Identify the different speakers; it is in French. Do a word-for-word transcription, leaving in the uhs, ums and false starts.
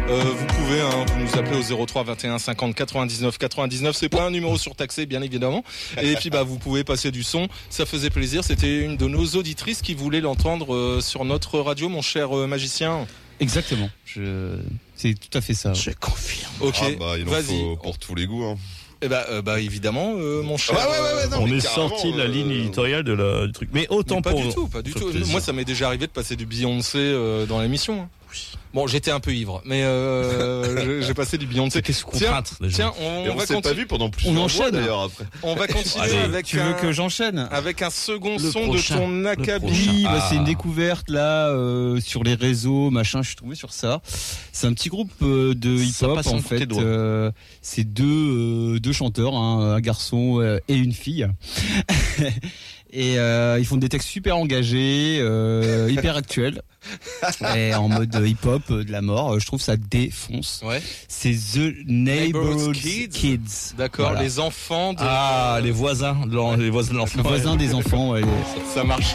Speaker 1: Euh, vous pouvez hein, vous nous appeler au zéro trois vingt et un cinquante quatre-vingt-dix-neuf quatre-vingt-dix-neuf. C'est pas un numéro surtaxé, bien évidemment. Et puis bah vous pouvez passer du son. Ça faisait plaisir. C'était une de nos auditrices qui voulait l'entendre euh, sur notre radio, mon cher euh, magicien.
Speaker 2: Exactement. Je... C'est tout à fait ça.
Speaker 1: Je confirme. Ok.
Speaker 3: Ah bah il en
Speaker 1: Vas-y.
Speaker 3: faut pour tous les goûts. Hein.
Speaker 1: Eh bah, euh, bah évidemment, euh, mon cher.
Speaker 3: Ouais, ouais, ouais, ouais, non,
Speaker 4: On
Speaker 3: mais
Speaker 4: est
Speaker 3: carrément,
Speaker 4: sorti de la
Speaker 3: euh,
Speaker 4: ligne éditoriale de la, du truc. Mais autant
Speaker 1: Mais pas
Speaker 4: pour.
Speaker 1: du tout, pas du
Speaker 4: ça
Speaker 1: tout.
Speaker 4: fait plaisir.
Speaker 1: Moi, ça m'est déjà arrivé de passer du Beyoncé euh, dans l'émission. Hein. Bon, j'étais un peu ivre, mais euh, j'ai passé du Beyoncé.
Speaker 4: Qu'est-ce qu'on
Speaker 1: Tiens,
Speaker 4: contrainte, les gens.
Speaker 1: tiens, on,
Speaker 3: Et on
Speaker 1: va
Speaker 3: s'est pas
Speaker 1: continuer.
Speaker 3: vu pendant plusieurs
Speaker 2: On
Speaker 3: mois
Speaker 2: enchaîne.
Speaker 3: d'ailleurs après.
Speaker 1: On va continuer
Speaker 4: Allez,
Speaker 1: avec
Speaker 2: Tu
Speaker 1: un,
Speaker 2: veux que j'enchaîne?
Speaker 1: avec un second
Speaker 4: Le
Speaker 1: son
Speaker 4: prochain.
Speaker 1: de ton
Speaker 4: Le
Speaker 1: acabit.
Speaker 4: prochain.
Speaker 2: Oui, bah,
Speaker 4: Ah.
Speaker 2: c'est une découverte là euh, sur les réseaux, machin. Je suis tombé sur ça. C'est un petit groupe euh, de
Speaker 4: Ça
Speaker 2: hip-hop
Speaker 4: passe
Speaker 2: en
Speaker 4: entre tes
Speaker 2: fait.
Speaker 4: doigts.
Speaker 2: Euh, c'est deux euh, deux chanteurs, hein, un garçon euh, et une fille. Et euh, ils font des textes super engagés, euh, hyper actuels, et en mode hip-hop euh, de la mort. Je trouve ça défonce.
Speaker 1: Ouais.
Speaker 2: C'est The Neighborhood
Speaker 1: Kids.
Speaker 2: Kids.
Speaker 1: D'accord,
Speaker 2: Voilà.
Speaker 1: les enfants de.
Speaker 4: Ah, les voisins, de l'en- les voisins de l'enfant.
Speaker 2: Le voisin des enfants. Ouais.
Speaker 1: Ça marche.